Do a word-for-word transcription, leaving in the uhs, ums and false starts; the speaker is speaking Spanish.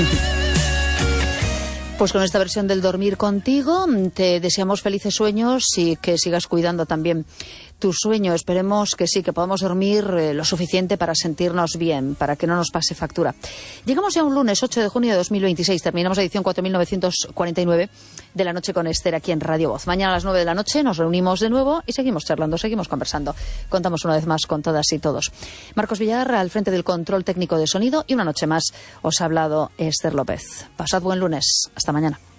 Pues con esta versión del Dormir Contigo te deseamos felices sueños y que sigas cuidando también tu sueño. Esperemos que sí, que podamos dormir eh, lo suficiente para sentirnos bien, para que no nos pase factura. Llegamos ya un lunes ocho de junio de dos mil veintiséis, terminamos la edición cuatro mil novecientos cuarenta y nueve de La Noche con Esther aquí en Radio Voz. Mañana a las nueve de la noche nos reunimos de nuevo y seguimos charlando, seguimos conversando. Contamos una vez más con todas y todos. Marcos Villar al frente del control técnico de sonido y una noche más os ha hablado Esther López. Pasad buen lunes. Hasta mañana.